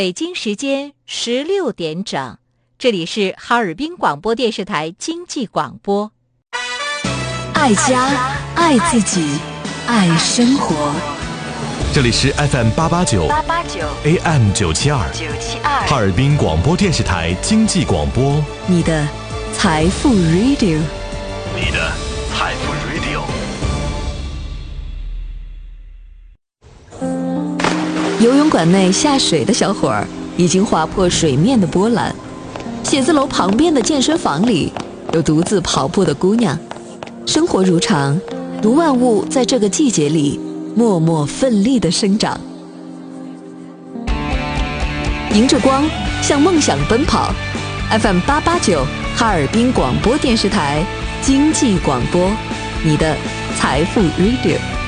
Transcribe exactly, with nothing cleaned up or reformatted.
北京时间十六点整，这里是哈尔滨广播电视台经济广播。 爱家，爱自己，爱生活。 这里是 F M 八八九 A M 九七二哈尔滨广播电视台经济广播， 你的财富 Radio， 你的财富 Radio。 游泳馆内下水的小伙儿已经划破水面的波澜，写字楼旁边的健身房里有独自跑步的姑娘。生活如常，如万物在这个季节里默默奋力地生长，迎着光向梦想奔跑。 F M 八八九哈尔滨广播电视台经济广播，你的财富 Radio。